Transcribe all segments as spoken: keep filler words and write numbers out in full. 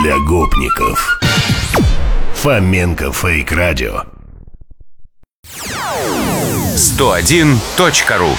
для гопников. Фоменко Фейк Радио. сто один точка ру.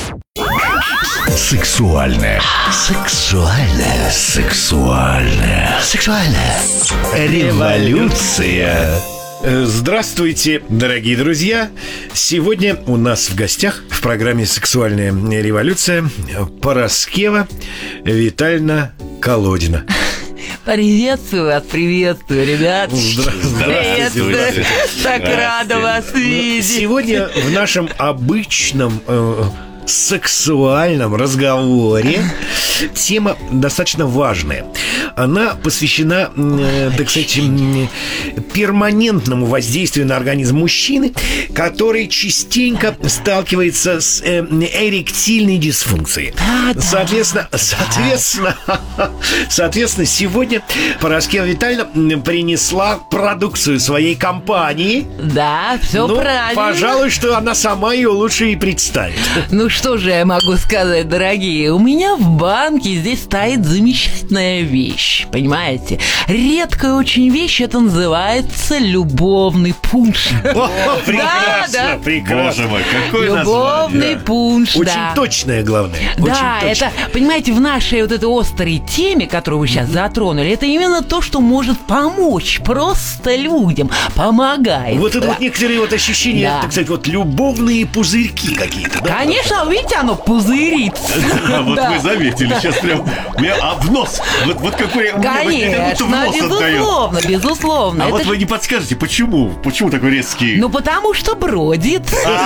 Сексуальная. Сексуальная. Сексуальная. Сексуальная. Революция. Здравствуйте, дорогие друзья. Сегодня у нас в гостях в программе «Сексуальная революция» Параскева Витальевна Колодина. Приветствую вас, приветствую, ребят. Здравствуйте. Приветствую. Так рада вас видеть. Сегодня в нашем обычном э, сексуальном разговоре тема достаточно важная. Она посвящена, э, так сказать, э, перманентному воздействию на организм мужчины, который частенько сталкивается с э, эректильной дисфункцией. Да, да. Соответственно, соответственно, соответственно, сегодня Параскева Витальевна принесла продукцию своей компании. Да, все Ну, правильно. пожалуй, что она сама ее лучше и представит. Ну что же я могу сказать, дорогие? У меня в банке здесь стоит замечательная вещь, понимаете? Редкая очень вещь, это называется любовный пунш. Прекрасно, прекрасно. Боже мой, какой Любовный название. пунш, Очень да. точное, главное. Да, Очень точное. это, понимаете, в нашей вот этой острой теме, которую вы сейчас затронули, это именно то, что может помочь просто людям, помогает. Вот это да. вот некоторые вот ощущения, Да. так сказать, вот любовные пузырьки какие-то, да? Конечно, видите, оно пузырится. А вот Да. вы заметили, сейчас прям меня а в нос. Вот, вот какой мне как будто в Конечно, нос отдает. безусловно, безусловно. А Это вот ж- вы не подскажете, почему? Почему такой резкий? Ну, потому что бродит.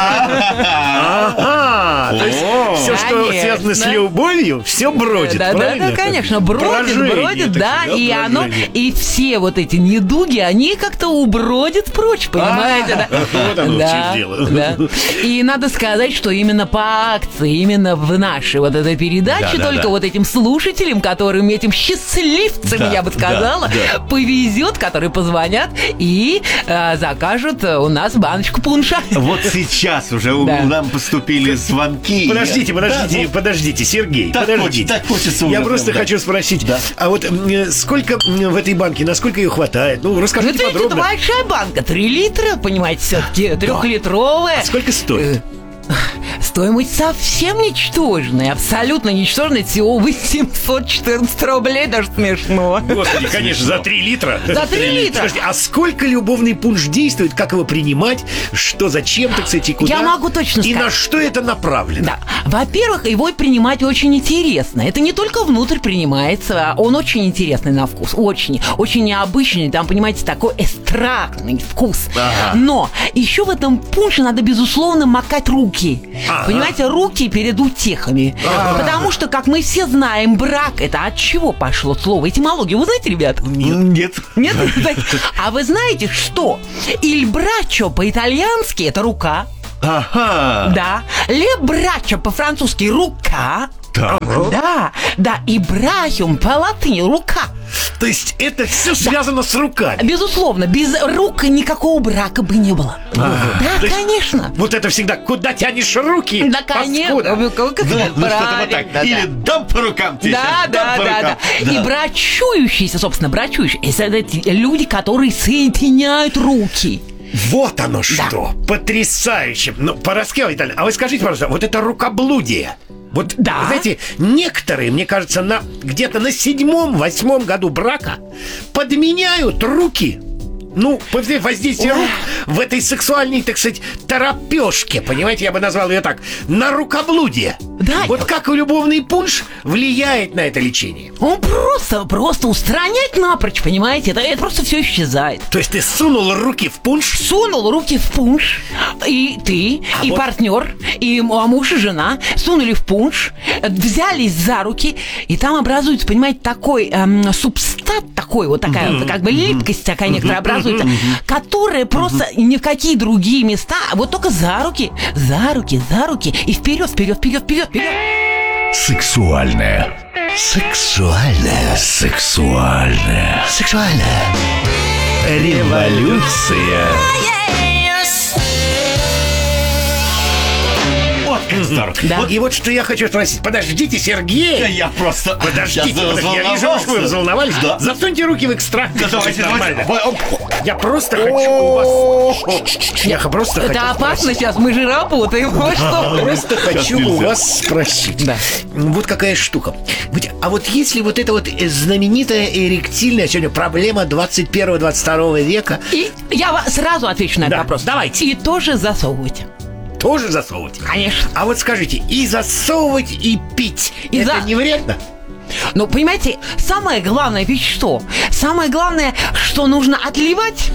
Ага, то есть О. все, что Конечно. связано с любовью, все бродит, Да, да, правильно? да, конечно, бродит, Брожение бродит, да, такие, и оно, брожение. и все вот эти недуги, они как-то убродят прочь, понимаете, да? Вот оно в Да, чем дело. да. И надо сказать, что именно по акции, именно в нашей вот этой передаче, Да, да, только да. вот этим слушателям, которым, этим счастливцам, Да, я бы сказала, да, повезет, которые позвонят и э, закажут у нас баночку пунша. Вот сейчас уже у Да. нам поступили звонки. Подождите, подождите, Да, подождите, Сергей, Так подождите. хочется, так хочется Я уже просто прям, да. хочу спросить, Да. а вот м, сколько м, в этой банке, насколько ее хватает? Ну, Ну, расскажите это, это подробно. большая банка, три литра, понимаете, все-таки трехлитровая. А сколько стоит? Стоимость совсем ничтожная, абсолютно ничтожная, всего восемьсот четырнадцать рублей, даже смешно. Господи, конечно, за три литра. За три литра. Подожди, а сколько любовный пунш действует, как его принимать, что, зачем, так сказать, и куда? Я могу точно И сказать. на что это направлено? Да. Во-первых, его принимать очень интересно. Это не только внутрь принимается, а он очень интересный на вкус. Очень, очень необычный. Там, понимаете, такой эстрактный вкус. Ага. Но еще в этом пунше надо, безусловно, макать руки. Ага. Понимаете, руки перед утехами. Ага. Потому что, как мы все знаем, брак — это от чего пошло слово? Этимологию вы знаете, ребят? Нет. Нет? Не знаете? А вы знаете, что «il braccio» по-итальянски — это рука. Ага. Да. «Le braccio» по-французски — рука. Так. Да, да, и «брахиум» по-латыни — рука. То есть это все связано с руками. Безусловно, без рук никакого брака бы не было. Да, То есть конечно. Вот это всегда, куда тянешь руки? Да, конечно. паскуда? Вы как это Ну, ну, что-то вот так. правильно, да. Или дам по рукам тебе Да, сейчас, да, дам по да, рукам. да. И брачующиеся, собственно, брачующиеся, это те люди, которые соединяют руки. Вот оно что. Потрясающе. Ну, Параскева Витальевна, а вы скажите, пожалуйста, вот это рукоблудие. Вот, Да. знаете, некоторые, мне кажется, на, где-то на седьмом-восьмом году брака подменяют руки. Ну, воздействие рук в этой сексуальной, так сказать, торопежке, понимаете, я бы назвал ее так, на рукоблудие. Да. Вот как любовный пунш влияет на это лечение? Он просто, просто устранять напрочь, понимаете? Это, это просто все исчезает. То есть ты сунул руки в пунш? Сунул руки в пунш, и ты, А и вот- партнер, и м- а муж и жена сунули в пунш, э, взялись за руки, и там образуется, понимаете, такой эм, субстат, такой вот такая вот, как бы липкость такая некоторая образуется, которая просто ни в какие другие места, а вот только за руки, за руки, за руки, и вперед, вперед, вперед, вперед, вперед. Сексуальная. Сексуальная. Сексуальная. Сексуальная. Революция. Вот Здорово. Да. Вот, и вот что я хочу спросить. Подождите, Сергей. Я просто... Подождите, я подождите, я вижу, что вы взволновались. Да. Засуньте руки в экстракт. Да, давайте, Нормально. давайте. Я просто хочу у вас... Я просто хочу Это опасно спросить. сейчас, мы же работаем. Вот что. Просто хочу у нельзя. вас спросить. Да. Вот какая штука. Ведь, а вот если вот эта вот э, знаменитая эректильная сегодня проблема двадцать первого двадцать второго века И я ва- сразу отвечу на этот Да, вопрос. давайте. И тоже засовывать. тоже засовывать? Конечно. А вот скажите, и засовывать, и пить, И это за- не вредно? Ну, понимаете, самое главное ведь что? Самое главное, что нужно отливать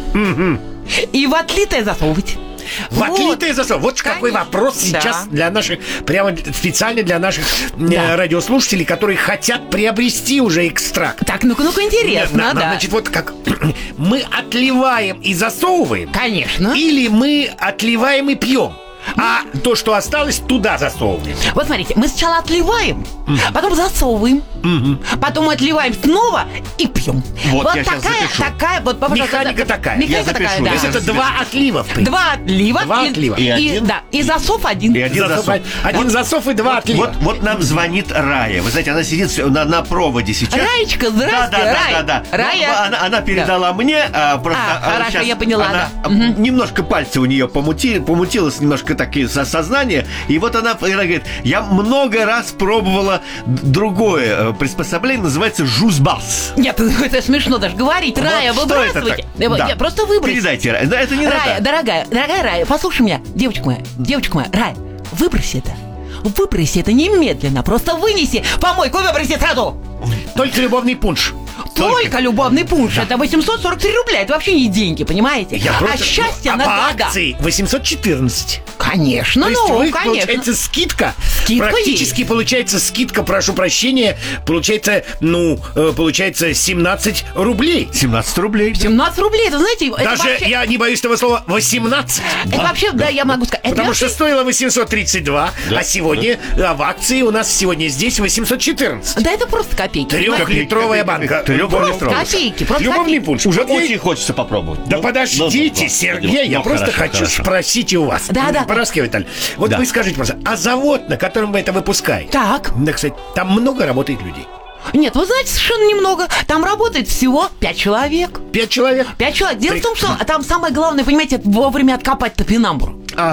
и в отлитое засовывать. В Вот. отлитое засовывать. Вот какой Конечно. вопрос сейчас Да. для наших, прямо специально для наших э, Да. радиослушателей, которые хотят приобрести уже экстракт. Так, ну-ка, ну-ка, интересно, На- на- да. Значит, вот как мы отливаем и засовываем, Конечно. или мы отливаем и пьем, а то, что осталось, туда засовываем. Вот смотрите, мы сначала отливаем, потом засовываем, потом отливаем снова и пьем. Вот, я щас такая, запишу. такая, вот пожалуйста, Механика да, такая. Механика Я запишу, такая, да. То есть это себе. два отлива. в принципе. Два отлива. Два и, отлива. И один? Да, и засов один. И один Засов- засов. Один засов и два отлива. Вот, вот нам звонит Рая. Вы знаете, она сидит на, на проводе сейчас. Раечка, здрасте, да, да, Рай. да, да, да. Рая. Ну, она, она передала мне, а, просто А, она хорошо, щас- я поняла, она, да. а, немножко пальцы у нее помути, помутилось, немножко так и со- сознание. И вот она, она говорит, я много раз пробовала другое э, приспособление, называется жузбас. Нет, это смешно даже говорить. Рая, Вот что это выбрасывайте. так? Э, вот Да. я Просто выбросите. Передайте, Рая. Да, это не Рая, надо. дорогая, дорогая Рая, послушай меня, девочка моя, девочка моя, Рая, выброси это. Выброси это немедленно, просто вынеси в помойку, выброси сразу. Только любовный пунш. Только, любовный пунш, это восемьсот сорок три рубля, это вообще не деньги, понимаете? Я а просто- счастье а на по года. акции восемьсот четырнадцать. Конечно, То есть ну, вы, конечно. получается, скидка. Скидка Практически получается скидка, прошу прощения, получается, ну, э, получается семнадцать рублей. семнадцать рублей. семнадцать рублей, это знаете, это Даже, вообще... я не боюсь этого слова, восемнадцать. Это вообще, да, я могу сказать. это Потому вообще- что стоило восемьсот тридцать два, а сегодня а в акции у нас сегодня здесь восемьсот четырнадцать. Да это просто копейки. понимаете? Трехлитровая банка. Трехлитровая. Копейки, просто Любовный копейки. пунш. Уже Вот я- очень хочется попробовать. Да Ну, подождите, ну, ну, Сергей, ну, я ну, просто хорошо, хочу хорошо. спросить у вас. Да, да. Параскева Витальевна, вот Да. вы скажите, просто, а завод, на котором вы это выпускаете? Так. Да, кстати, там много работает людей. Нет, вы знаете, совершенно немного. Там работает всего пять человек. Пять человек. Пять человек. Дело При- в том, что там самое главное, понимаете, это вовремя откопать топинамбур.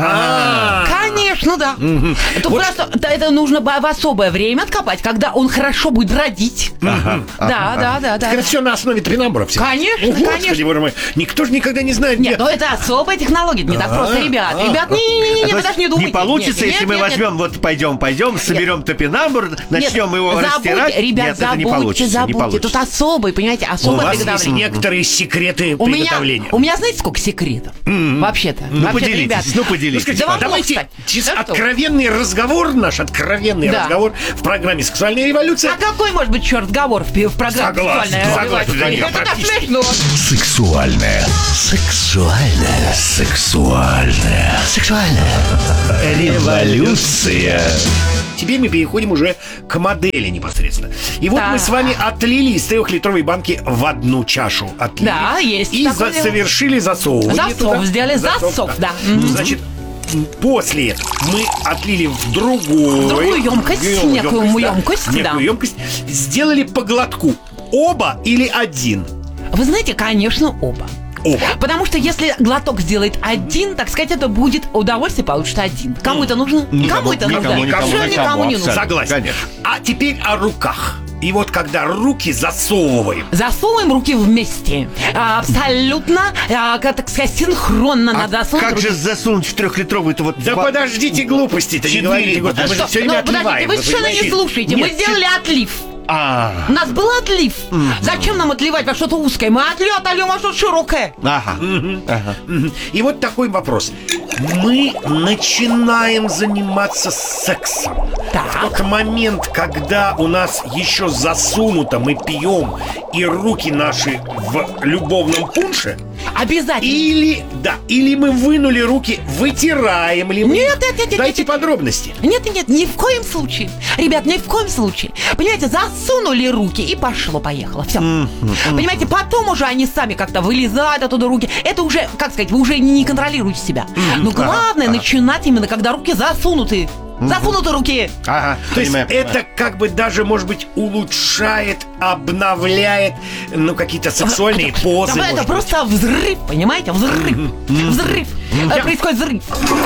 Ага. Конечно, да. Это просто да, это нужно бы в особое время откопать, когда он хорошо будет родить. Да, да, да, да. Это все на основе топинамбура все. Конечно, О, Господи, конечно. боже мой, никто же никогда не знает, Нет, где... ну это особая технология, не так просто, ребят. Ребят, не-не-не, А вы то даже не есть думайте. не получится, Нет, если нет, мы нет, нет. возьмем, вот пойдем, пойдем, соберем топинамбур, начнем его забудьте, растирать. Ребят, Нет, это не забудьте, получится, не забудьте. получится. Тут особый, понимаете, У особое вас есть приготовление. некоторые секреты У меня, приготовления. у меня знаете, сколько секретов? Вообще-то. Ну, Вообще-то, поделитесь, ребят. ну, поделитесь. Скажите, Да вам давайте много, кстати. чис- Да что? откровенный разговор наш, откровенный Да. разговор в программе «Сексуальная революция». А какой может быть, черт, разговор в, в программе? Согласен, «Сексуальная согласен, революция»? да, Это так практически. смешно. Сексуальная. Сексуальная. Сексуальная. Сексуальная. Революция. Теперь мы переходим уже к модели непосредственно. И вот Да. мы с вами отлили из трехлитровой банки в одну чашу. Отлили. Да, есть И такое за- дело. совершили засовывание. Засов туда. сделали, засов, да. Мгм. Значит, м, после этого мы отлили в другую... другую емкость, некую емкость, да. Некую емкость. Сделали по глотку. Оба или один? Вы знаете, конечно, оба. Оба. Потому что если глоток сделает один, так сказать, это будет удовольствие, получится один. Кому это нужно? Никому, Кому это никому, нужно? никому, Всё никому, никому не нужно. абсолютно. Согласен. Конечно. А теперь о руках. И вот когда руки засовываем, Засовываем руки вместе. А, абсолютно, а, как, так сказать, синхронно А надо засунуть как руки. же засунуть в трехлитровый-то вот... да два- подождите глупости-то, не Четыре. говорите, Да господи, мы Что? же все Ну, время подождите, отливаем. вы совершенно не понимаете? слушаете. Мы Нет, сделали отлив. А, У нас был отлив. Зачем нам отливать во что-то узкое? Мы отли- отольем во что-то широкое. ага. ага. Мгм. И вот такой вопрос. Мы начинаем заниматься сексом. Так. В тот момент, когда у нас еще засунуто, мы пьем, и руки наши в любовном пунше, Обязательно. или, да, или мы вынули руки, вытираем ли мы? Нет, нет, нет, нет, Дайте нет, нет. подробности. Нет, нет, нет, ни в коем случае. Ребят, ни в коем случае. Понимаете, засунули руки и пошло-поехало. Все. Понимаете, потом уже они сами как-то вылезают оттуда руки. Это уже, как сказать, вы уже не контролируете себя. Но главное начинать именно, когда руки засунуты. Засунуты руки. Ага, То есть понимаю, это понимаю. как бы даже, может быть, улучшает, обновляет, ну, какие-то сексуальные позы. Да, может это быть. просто взрыв, понимаете? Взрыв. Взрыв. Э, Происходит взрыв.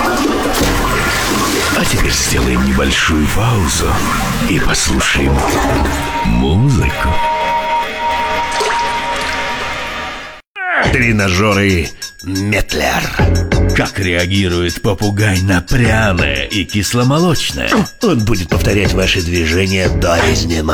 А теперь сделаем небольшую паузу и послушаем музыку. Тренажеры Метлер. Как реагирует попугай на пряное и кисломолочное? Он будет повторять ваши движения до